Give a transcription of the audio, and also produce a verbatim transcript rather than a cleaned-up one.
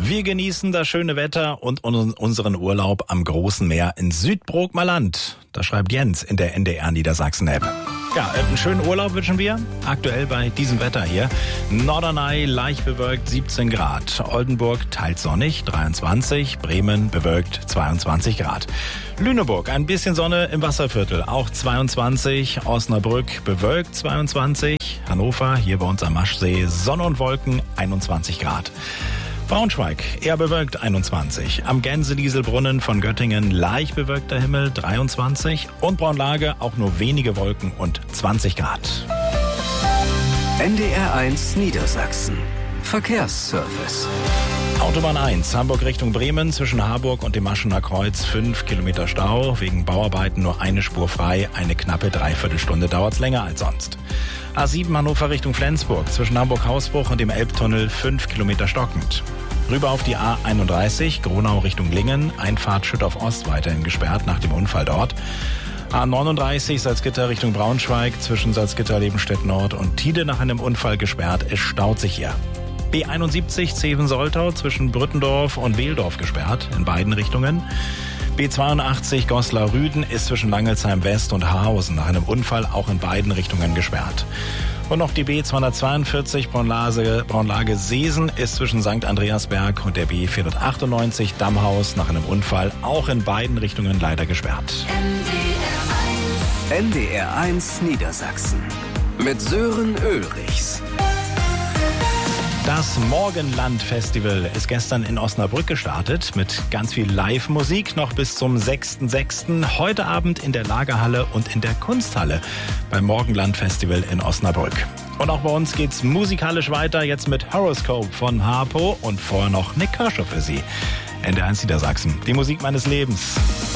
Wir genießen das schöne Wetter und unseren Urlaub am großen Meer in Südbrookmer Land. Das schreibt Jens in der N D R Niedersachsen-App. Ja, einen schönen Urlaub wünschen wir. Aktuell bei diesem Wetter hier. Norderney leicht bewölkt siebzehn Grad. Oldenburg teils sonnig dreiundzwanzig. Bremen bewölkt zweiundzwanzig Grad. Lüneburg ein bisschen Sonne im Wasserviertel auch zweiundzwanzig. Osnabrück bewölkt zweiundzwanzig. Hannover hier bei uns am Maschsee Sonne und Wolken einundzwanzig Grad. Braunschweig eher bewölkt einundzwanzig. Am Gänsedieselbrunnen von Göttingen leicht bewölkter Himmel dreiundzwanzig. Und Braunlage auch nur wenige Wolken und zwanzig Grad. N D R eins Niedersachsen. Verkehrsservice. Autobahn eins, Hamburg Richtung Bremen, zwischen Harburg und dem Maschener Kreuz fünf Kilometer Stau. Wegen Bauarbeiten nur eine Spur frei. Eine knappe Dreiviertelstunde dauert's länger als sonst. A sieben Hannover Richtung Flensburg, zwischen Hamburg-Hausbruch und dem Elbtunnel fünf Kilometer stockend. Rüber auf die A einunddreißig, Gronau Richtung Lingen, Einfahrt Schüttorf Ost weiterhin gesperrt nach dem Unfall dort. A neununddreißig, Salzgitter Richtung Braunschweig, zwischen Salzgitter, Lebenstedt Nord und Tide nach einem Unfall gesperrt. Es staut sich hier. B einundsiebzig, Zeven-Soltau, zwischen Brüttendorf und Wehldorf gesperrt, in beiden Richtungen. B zweiundachtzig Goslar-Rüden ist zwischen Langelsheim West und Haarhausen nach einem Unfall auch in beiden Richtungen gesperrt. Und noch die B zweihundertzweiundvierzig Braunlage, Braunlage Seesen ist zwischen Sankt Andreasberg und der B vierhundertachtundneunzig Dammhaus nach einem Unfall auch in beiden Richtungen leider gesperrt. N D R eins Niedersachsen mit Sören Ulrichs. Das Morgenland-Festival ist gestern in Osnabrück gestartet mit ganz viel Live-Musik noch bis zum sechsten sechsten Heute Abend in der Lagerhalle und in der Kunsthalle beim Morgenland-Festival in Osnabrück. Und auch bei uns geht's musikalisch weiter, jetzt mit Horoscope von Harpo und vorher noch Nick Kershaw für Sie. N D R eins Niedersachsen, die Musik meines Lebens.